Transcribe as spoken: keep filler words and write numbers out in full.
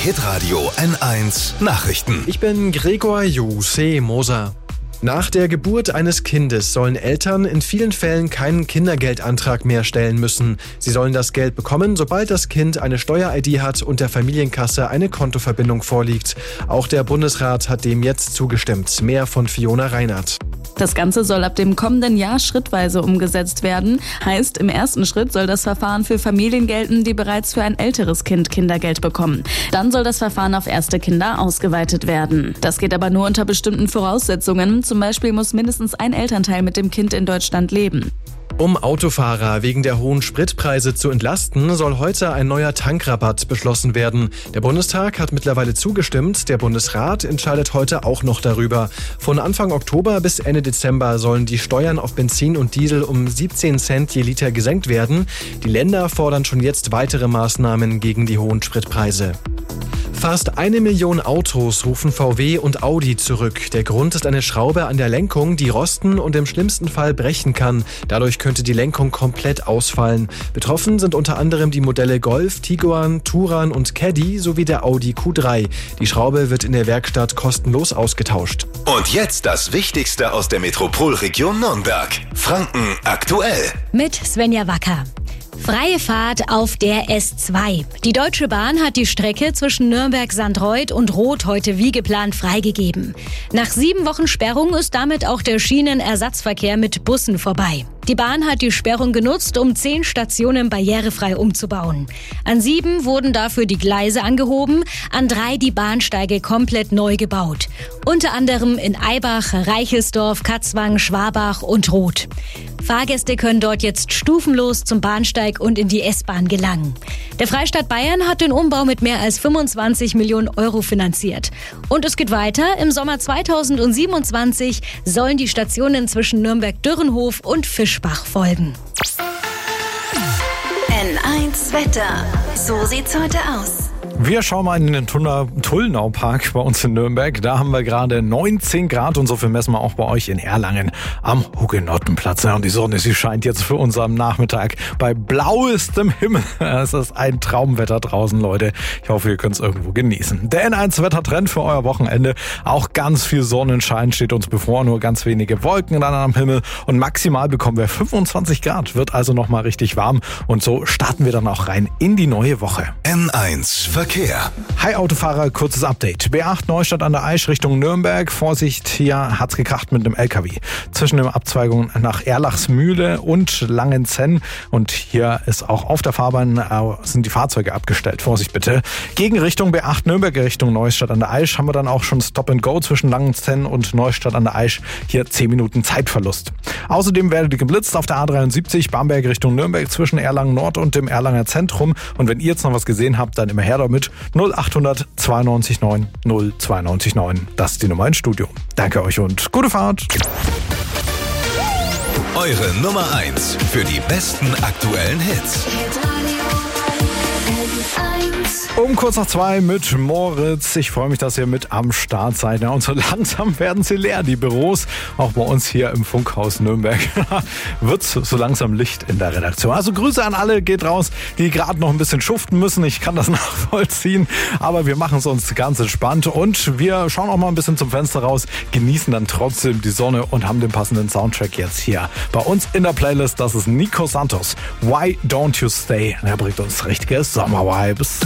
Hitradio N eins Nachrichten. Ich bin Gregor Jose Moser. Nach der Geburt eines Kindes sollen Eltern in vielen Fällen keinen Kindergeldantrag mehr stellen müssen. Sie sollen das Geld bekommen, sobald das Kind eine Steuer-I D hat und der Familienkasse eine Kontoverbindung vorliegt. Auch der Bundesrat hat dem jetzt zugestimmt. Mehr von Fiona Reinhardt. Das Ganze soll ab dem kommenden Jahr schrittweise umgesetzt werden. Heißt, im ersten Schritt soll das Verfahren für Familien gelten, die bereits für ein älteres Kind Kindergeld bekommen. Dann soll das Verfahren auf erste Kinder ausgeweitet werden. Das geht aber nur unter bestimmten Voraussetzungen. Zum Beispiel muss mindestens ein Elternteil mit dem Kind in Deutschland leben. Um Autofahrer wegen der hohen Spritpreise zu entlasten, soll heute ein neuer Tankrabatt beschlossen werden. Der Bundestag hat mittlerweile zugestimmt, der Bundesrat entscheidet heute auch noch darüber. Von Anfang Oktober bis Ende Dezember sollen die Steuern auf Benzin und Diesel um siebzehn Cent je Liter gesenkt werden. Die Länder fordern schon jetzt weitere Maßnahmen gegen die hohen Spritpreise. Fast eine Million Autos rufen V W und Audi zurück. Der Grund ist eine Schraube an der Lenkung, die rosten und im schlimmsten Fall brechen kann. Dadurch könnte die Lenkung komplett ausfallen. Betroffen sind unter anderem die Modelle Golf, Tiguan, Touran und Caddy sowie der Audi Q drei. Die Schraube wird in der Werkstatt kostenlos ausgetauscht. Und jetzt das Wichtigste aus der Metropolregion Nürnberg. Franken aktuell. Mit Svenja Wacker. Freie Fahrt auf der S zwei. Die Deutsche Bahn hat die Strecke zwischen Nürnberg-Sandreuth und Roth heute wie geplant freigegeben. Nach sieben Wochen Sperrung ist damit auch der Schienenersatzverkehr mit Bussen vorbei. Die Bahn hat die Sperrung genutzt, um zehn Stationen barrierefrei umzubauen. An sieben wurden dafür die Gleise angehoben, an drei die Bahnsteige komplett neu gebaut. Unter anderem in Eibach, Reichelsdorf, Katzwang, Schwabach und Roth. Fahrgäste können dort jetzt stufenlos zum Bahnsteig und in die S-Bahn gelangen. Der Freistaat Bayern hat den Umbau mit mehr als fünfundzwanzig Millionen Euro finanziert. Und es geht weiter. Im Sommer zweitausendsiebenundzwanzig sollen die Stationen zwischen Nürnberg-Dürrenhof und Fischbach folgen. N eins Wetter. So sieht's heute aus. Wir schauen mal in den Tullnau-Park bei uns in Nürnberg. Da haben wir gerade neunzehn Grad und so viel messen wir auch bei euch in Erlangen am Hugenottenplatz. Und die Sonne, sie scheint jetzt für uns am Nachmittag bei blauestem Himmel. Es ist ein Traumwetter draußen, Leute. Ich hoffe, ihr könnt es irgendwo genießen. Der N eins Wettertrend für euer Wochenende. Auch ganz viel Sonnenschein steht uns bevor, nur ganz wenige Wolken dann am Himmel. Und maximal bekommen wir fünfundzwanzig Grad, wird also nochmal richtig warm. Und so starten wir dann auch rein in die neue Woche. N eins Verkehr. Hi Autofahrer, kurzes Update. B acht Neustadt an der Aisch Richtung Nürnberg. Vorsicht, hier hat's gekracht mit einem L K W. Zwischen den Abzweigungen nach Erlachsmühle und Langenzenn. Und hier ist auch auf der Fahrbahn äh, sind die Fahrzeuge abgestellt. Vorsicht bitte. Gegenrichtung B acht Nürnberg Richtung Neustadt an der Aisch haben wir dann auch schon Stop and Go zwischen Langenzenn und Neustadt an der Aisch. Hier zehn Minuten Zeitverlust. Außerdem werdet ihr geblitzt auf der A dreiundsiebzig Bamberg Richtung Nürnberg zwischen Erlangen Nord und dem Erlanger Zentrum. Und wenn ihr jetzt noch was gesehen habt, dann immer her damit. null achthundert zweiundneunzig neun null zweiundneunzig neun. Das ist die Nummer ins Studio. Danke euch und gute Fahrt. Eure Nummer eins für die besten aktuellen Hits. Um kurz nach zwei mit Moritz. Ich freue mich, dass ihr mit am Start seid. Ja, und so langsam werden sie leer, die Büros. Auch bei uns hier im Funkhaus Nürnberg wird so langsam Licht in der Redaktion. Also Grüße an alle, geht raus, die gerade noch ein bisschen schuften müssen. Ich kann das nachvollziehen, aber wir machen es uns ganz entspannt. Und wir schauen auch mal ein bisschen zum Fenster raus, genießen dann trotzdem die Sonne und haben den passenden Soundtrack jetzt hier bei uns in der Playlist. Das ist Nico Santos. Why Don't You Stay? Er bringt uns richtige Sommervibes.